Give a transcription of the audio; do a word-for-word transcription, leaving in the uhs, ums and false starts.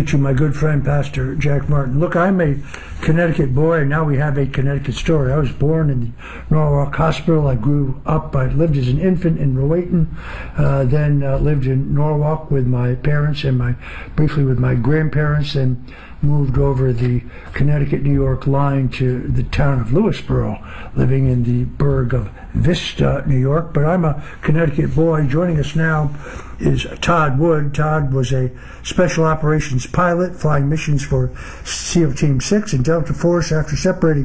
To my good friend, Pastor Jack Martin. Look, I'm a Connecticut boy, and now we have a Connecticut story. I was born in the Norwalk Hospital. I grew up, I lived as an infant in Rowayton, uh, then uh, lived in Norwalk with my parents and my briefly with my grandparents, and moved over the Connecticut-New York line to the town of Lewisboro, living in the burg of Vista, New York. But I'm a Connecticut boy. Joining us now is Todd Wood. Todd was a special operations pilot flying missions for SEAL Team six and Delta Force after separating